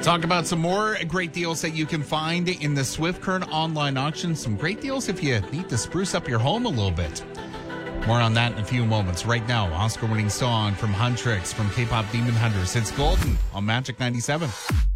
Talk about some more great deals that you can find in the Swift Current online auction. Some great deals if you need to spruce up your home a little bit. More on that in a few moments. Right now, Oscar-winning song from Huntrix from K-pop Demon Hunters. It's Golden on Magic 97.